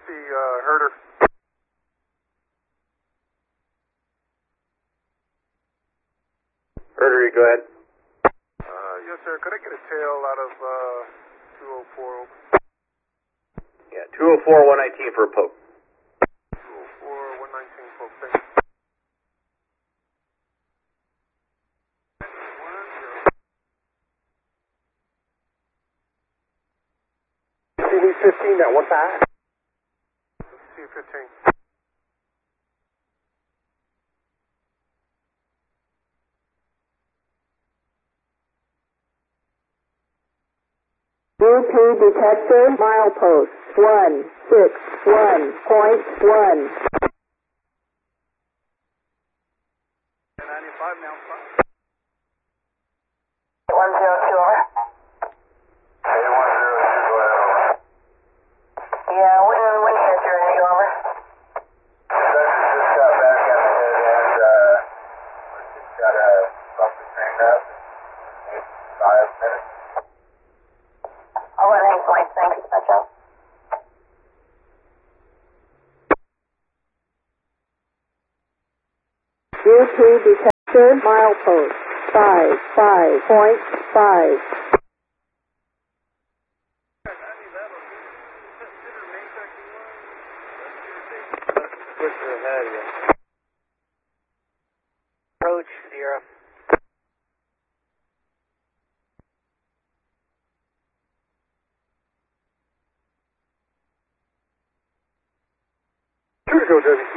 Herder. Herder, go ahead. Yes, sir. Could I get a tail out of 204 open? Yeah, 204, 119 for a poke. 204, 119 poke. Thank you. CV-15 at what time? C-15. UP detector milepost 161.1. 95 now. 102 over. Yeah, when hit your ready over. Just got back at it and just got to bump the train up in 5 minutes. 11 points, thanks, Metro. UP detector milepost 55.5. Switcher ahead, yeah. Approach, Sierra. Here we go, Debbie.